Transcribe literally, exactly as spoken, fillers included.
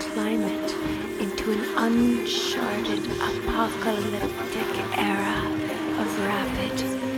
climate into an uncharted apocalyptic era of rapid